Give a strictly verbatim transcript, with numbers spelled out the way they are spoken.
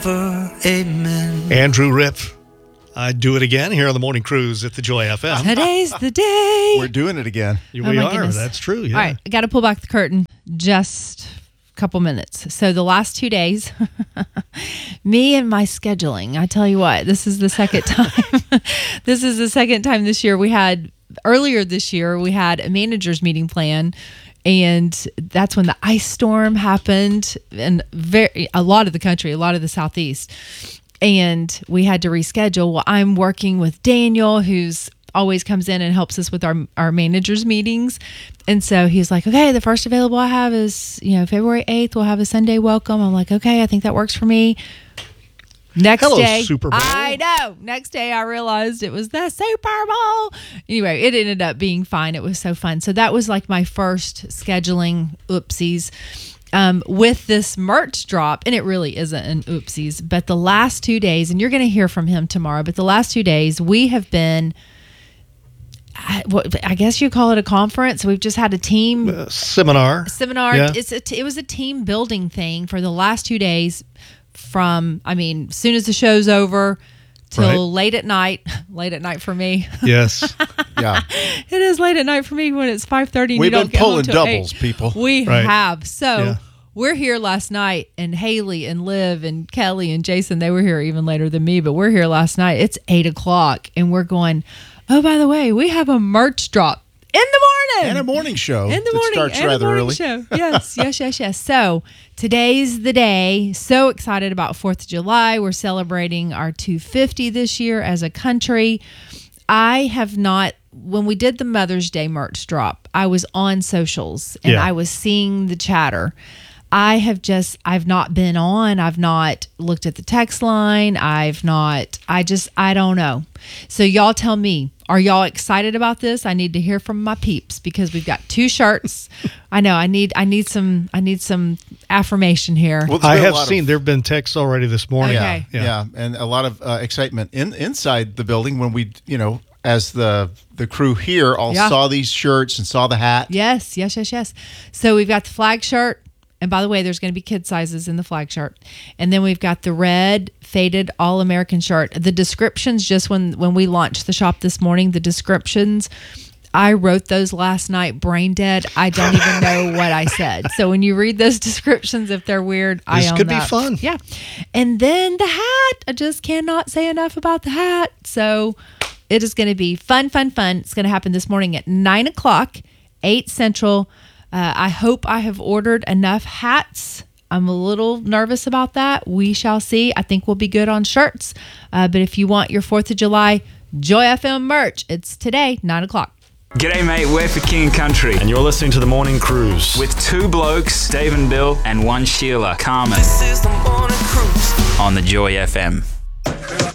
Amen. Andrew Ripp. I do it again here on the Morning Cruise at the Joy F M. Today's the day. We're doing it again. Here Oh we my are. goodness. That's true. Yeah. All right, I got to pull back the curtain just a couple minutes. So the last two days, me and my scheduling, I tell you what, this is the second time. This is the second time this year. We had, earlier this year, we had a manager's meeting plan. And that's when the ice storm happened in very, a lot of the country, a lot of the Southeast. And we had to reschedule. Well, I'm working with Daniel, who's always comes in and helps us with our our managers meetings. And so he's like, okay, the first available I have is, you know, February eighth. We'll have a Sunday welcome. I'm like, okay, I think that works for me. Next Hello, day, Super Bowl. I know. Next day, I realized it was the Super Bowl. Anyway, it ended up being fine. It was so fun. So that was like my first scheduling oopsies um, with this merch drop. And it really isn't an oopsies. But the last two days, and you're going to hear from him tomorrow, but the last two days, we have been, I, what, I guess you call it a conference. We've just had a team Uh, seminar. seminar. Yeah. It's a t- it was a team building thing for the last two days. From, I mean, as soon as the show's over till Right. late at night. Late at night for me. Yes. Yeah. It is late at night for me when it's five thirty. We've you don't been get home pulling till doubles, eight. people. We Right. have. So Yeah. we're here last night, and Haley and Liv and Kelly and Jason, they were here even later than me, but we're here last night. It's eight o'clock, and we're going, oh, by the way, we have a merch drop in the morning. And a morning show. In the that morning, starts and rather a morning early. show. Yes, yes, yes, yes. So today's the day. So excited about fourth of July. We're celebrating our two fifty this year as a country. I have not, when we did the Mother's Day merch drop, I was on socials and Yeah. I was seeing the chatter. I have just, I've not been on. I've not looked at the text line. I've not, I just, I don't know. So y'all tell me, are y'all excited about this? I need to hear from my peeps because we've got two shirts. I know I need, I need some, I need some affirmation here. Well, there's I been a have lot of- seen there have been texts already this morning. Okay. Yeah, Yeah. yeah, and a lot of uh, excitement in inside the building when we, you know, as the the crew here all Yeah. saw these shirts and saw the hat. Yes, yes, yes, yes. So we've got the flag shirt. And by the way, there's going to be kid sizes in the flag shirt. And then we've got the red faded All-American shirt. The descriptions, just when, when we launched the shop this morning, the descriptions, I wrote those last night, brain dead. I don't even know what I said. So when you read those descriptions, if they're weird, I This own could be that. fun. Yeah. And then the hat. I just cannot say enough about the hat. So it is going to be fun, fun, fun. It's going to happen this morning at nine o'clock, eight Central. Uh, I hope I have ordered enough hats. I'm a little nervous about that. We shall see. I think we'll be good on shirts. Uh, but if you want your fourth of July Joy F M merch, it's today, nine o'clock. G'day mate, we're for King and Country. And you're listening to the Morning Cruise. With two blokes, Dave and Bill, and one Sheila, Carmen. This is the morning cruise. On the Joy F M.